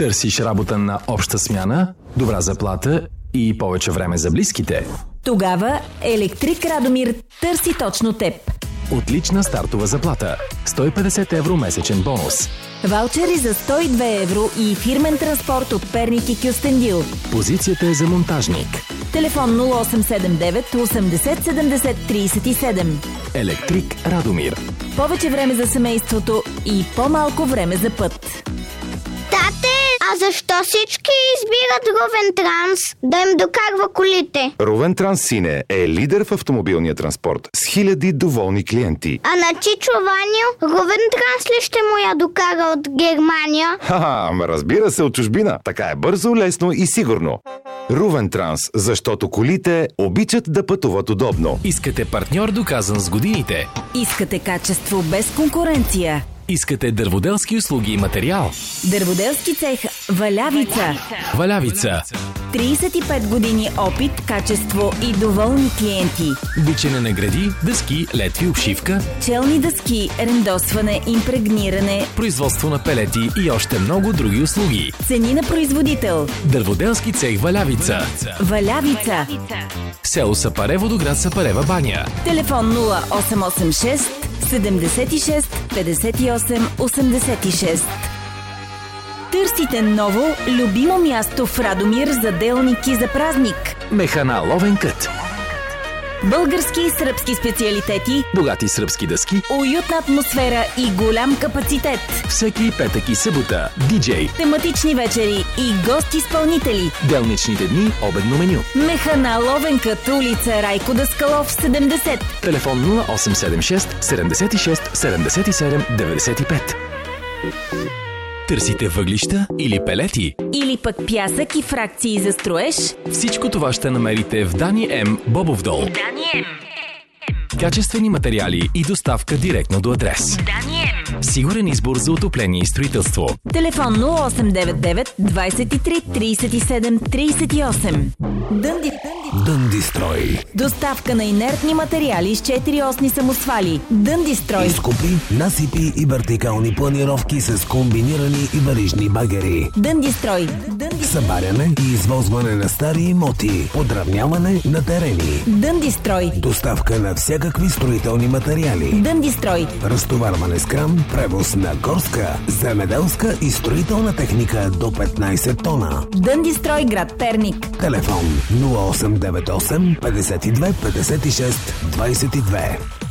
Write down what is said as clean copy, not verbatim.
Търсиш работа на обща смяна, добра заплата и повече време за близките? Тогава Електрик Радомир търси точно теб. Отлична стартова заплата. 150 евро месечен бонус. Ваучери за 102 евро и фирмен транспорт от Перник и Кюстендил. Позицията е за монтажник. Телефон 0879 80 70 37. Електрик Радомир. Повече време за семейството и по-малко време за път. Тате, а защо всички избират Рувен Транс да им докарва колите? Рувен Транс, сине, е лидер в автомобилния транспорт с хиляди доволни клиенти. А на Чичо Ваню, Рувен Транс ли ще му я докара от Германия? Ха-ха, разбира се, от чужбина. Така е бързо, лесно и сигурно. Рувен Транс, защото колите обичат да пътуват удобно. Искате партньор доказан с годините. Искате качество без конкуренция. Искате дърводелски услуги и материал. Дърводелски цех Валявица. Валявица. 35 години опит, качество и доволни клиенти. Бичене на гради, дъски, летви, обшивка, Челни дъски, рендосване, импрегниране, производство на пелети и още много други услуги. цени на производител. Дърводелски цех Валявица. Валявица. Село Сапарево до град Сапарева баня. Телефон 0886 76 58 86. Търсите ново, любимо място в Радомир за делники за празник. Механа Ловен кът. Български и сръбски специалитети, Богати сръбски дъски. уютна атмосфера и голям капацитет. Всеки петък и събота. Диджей. Тематични вечери и гост-изпълнители. Делничните дни обедно меню. Механа Ловенкът, улица Райко Даскалов, 70. Телефон 0876 76 77 95. Търсите въглища или пелети? Или пък пясък и фракции за строеж? Всичко това ще намерите в Дани М. Бобов дол. Качествени материали и доставка директно до адрес. Сигурен избор за отопление и строителство. Телефон 0899 23 37 38. Дъндистрой. Доставка на инертни материали с 4-осни самосвали. Дъндистрой. Изкопи, насипи и вертикални планировки с комбинирани и варижни багери. Дъндистрой. Събаряне и извозване на стари имоти. Подравняване на терени. Дъндистрой. Доставка на всякакви строителни материали. Дъндистрой. Разтоварване с кран, превоз на горска, земеделска и строителна техника до 15 тона. Дъндистрой, град Перник. Телефон 0898 52 56 22.